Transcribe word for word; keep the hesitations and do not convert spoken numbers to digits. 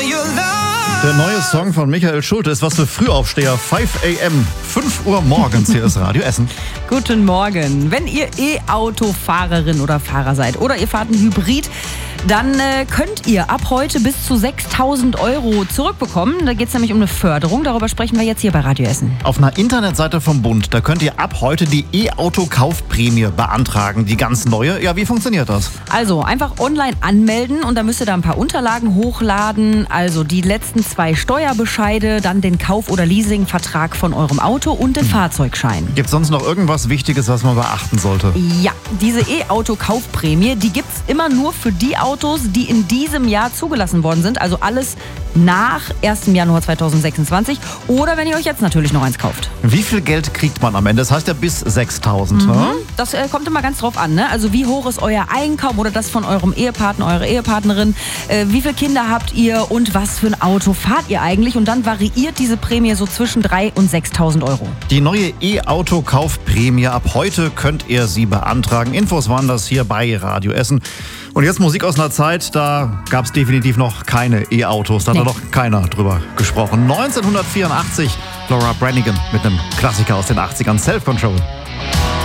Der neue Song von Michael Schulte ist was für Frühaufsteher. fünf a m, fünf Uhr morgens. Hier ist Radio Essen. Guten Morgen. Wenn ihr E-Auto-Fahrerin oder Fahrer seid oder ihr fahrt ein Hybrid, dann äh, könnt ihr ab heute bis zu sechstausend Euro zurückbekommen. Da geht es nämlich um eine Förderung. Darüber sprechen wir jetzt hier bei Radio Essen. Auf einer Internetseite vom Bund, da könnt ihr ab heute die E-Auto-Kaufprämie beantragen. Die ganz neue. Ja, wie funktioniert das? Also einfach online anmelden und da müsst ihr da ein paar Unterlagen hochladen. Also die letzten zwei Steuerbescheide, dann den Kauf- oder Leasingvertrag von eurem Auto und den hm. Fahrzeugschein. Gibt es sonst noch irgendwas Wichtiges, was man beachten sollte? Ja, diese E-Auto-Kaufprämie, die gibt es immer nur für die Autos, die in diesem Jahr zugelassen worden sind. Also alles nach ersten Januar zweitausendsechsundzwanzig oder wenn ihr euch jetzt natürlich noch eins kauft. Wie viel Geld kriegt man am Ende? Das heißt ja bis sechstausend. Mhm. Ne? Das äh, kommt immer ganz drauf an. Ne? Also wie hoch ist euer Einkommen oder das von eurem Ehepartner, eurer Ehepartnerin? Äh, wie viele Kinder habt ihr und was für ein Auto fahrt ihr eigentlich? Und dann variiert diese Prämie so zwischen dreitausend und sechstausend Euro. Die neue E-Auto-Kaufprämie. Ab heute könnt ihr sie beantragen. Infos waren das hier bei Radio Essen. Und jetzt Musik aus einer Zeit, da gab es definitiv noch keine E-Autos. Da nee. hat noch keiner drüber gesprochen. neunzehnhundertvierundachtzig, Laura Branigan mit einem Klassiker aus den achtzigern, Self Control.